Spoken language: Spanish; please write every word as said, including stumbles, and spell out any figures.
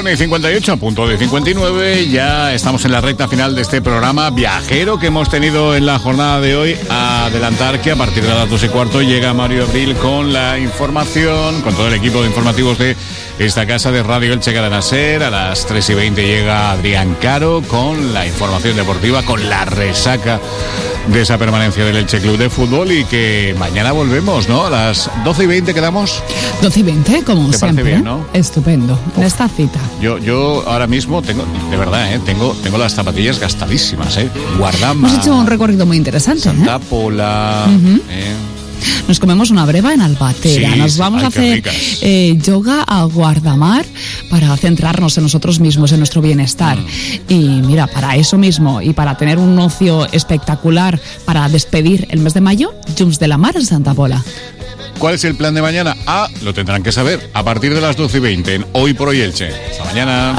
una y cincuenta y ocho, a punto de cincuenta y nueve. Ya estamos en la recta final de este programa viajero que hemos tenido en la jornada de hoy. A adelantar que a partir de las dos y cuarto llega Mario Abril con la información, con todo el equipo de informativos de esta casa de Radio Elche Cadena Ser. A las tres y veinte llega Adrián Caro con la información deportiva, con la resaca de esa permanencia del Elche Club de Fútbol, y que mañana volvemos, ¿no? A las doce y veinte quedamos. doce y veinte, como ¿Te siempre. parece bien, no? Estupendo, en esta cita. Yo, yo ahora mismo tengo, de verdad, ¿eh? Tengo, tengo las zapatillas gastadísimas, ¿eh? Guardama. Hemos hecho un recorrido muy interesante, Santa ¿eh? Pola, Uh-huh. ¿eh? Nos comemos una breva en Albatera. Sí, Nos sí, vamos ay, a qué hacer ricas. eh, yoga a Guardamar para centrarnos en nosotros mismos, en nuestro bienestar. Mm. Y mira, para eso mismo y para tener un ocio espectacular para despedir el mes de mayo, Junts de la Mar en Santa Pola. ¿Cuál es el plan de mañana? Ah, lo tendrán que saber a partir de las doce y veinte en Hoy por Hoy Elche. Hasta mañana.